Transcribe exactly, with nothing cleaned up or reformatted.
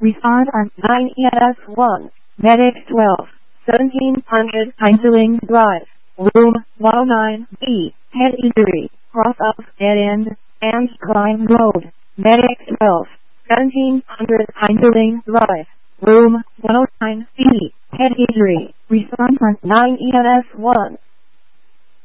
Respond on nine E S one, Medic twelve, seventeen hundred Heinzling Drive, Room one oh nine B, Head Injury, Cross of Dead End, and Klein Road, Medic twelve, seventeen hundred Heinzling Drive, Room one oh nine B, Head Injury. Respond on nine E S one.